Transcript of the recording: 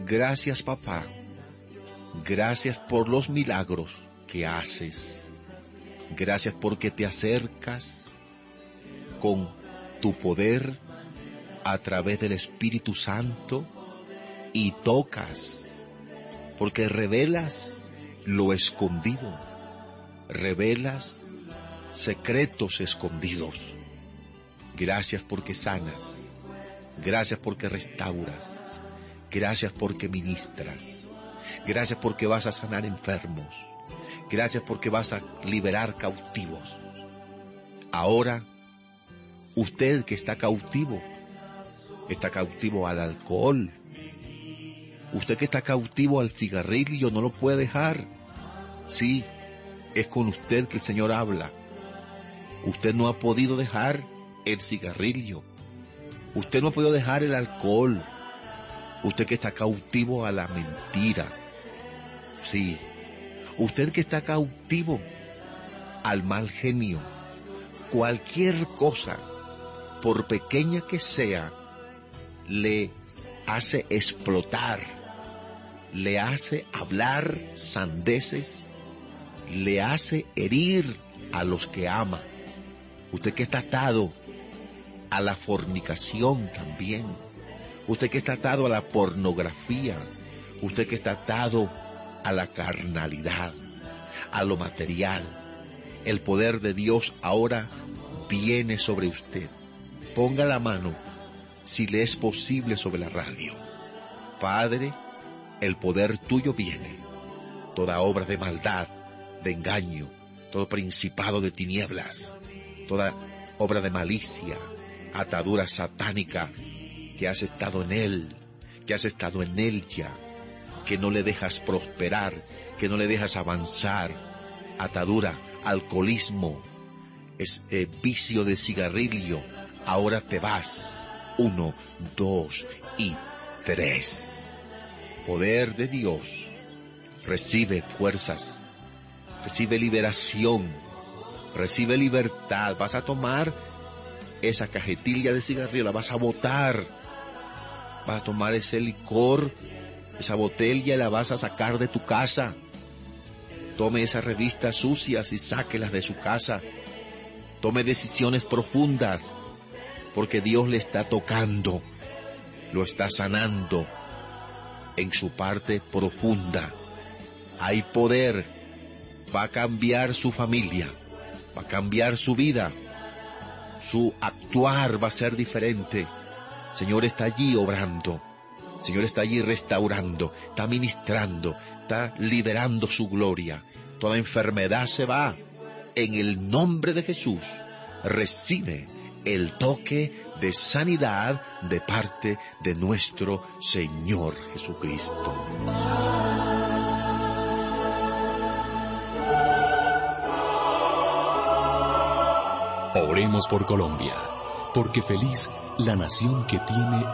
Gracias, papá. Gracias por los milagros que haces. Gracias porque te acercas con tu poder a través del Espíritu Santo y tocas, porque revelas lo escondido, revelas secretos escondidos. Gracias porque sanas, gracias porque restauras, gracias porque ministras, gracias porque vas a sanar enfermos, gracias porque vas a liberar cautivos. Ahora, usted que está cautivo al alcohol, usted que está cautivo al cigarrillo, no lo puede dejar. Sí, es con usted que el Señor habla. Usted no ha podido dejar el cigarrillo, usted no ha podido dejar el alcohol, usted que está cautivo a la mentira. Sí, usted que está cautivo al mal genio. Cualquier cosa, por pequeña que sea, le hace explotar, le hace hablar sandeces, le hace herir a los que ama. Usted que está atado a la fornicación también, usted que está atado a la pornografía, usted que está atado a la carnalidad, a lo material, el poder de Dios ahora viene sobre usted. Ponga la mano, si le es posible, sobre la radio. Padre, el poder tuyo viene. Toda obra de maldad, de engaño, todo principado de tinieblas, toda obra de malicia, atadura satánica, que has estado en él, que has estado en ella, que no le dejas prosperar, que no le dejas avanzar, atadura, alcoholismo, vicio de cigarrillo, ahora te vas. 1, 2 y 3. Poder de Dios, recibe fuerzas, recibe liberación, recibe libertad. Vas a tomar esa cajetilla de cigarrillo, la vas a botar, vas a tomar ese licor, esa botella, y la vas a sacar de tu casa. Tome esas revistas sucias y sáquelas de su casa. Tome decisiones profundas, porque Dios le está tocando, lo está sanando en su parte profunda. Hay poder, va a cambiar su familia, va a cambiar su vida, su actuar va a ser diferente. El Señor está allí obrando, el Señor está allí restaurando, está ministrando, está liberando su gloria. Toda enfermedad se va en el nombre de Jesús. Recibe el toque de sanidad de parte de nuestro Señor Jesucristo. Oremos por Colombia, porque feliz la nación que tiene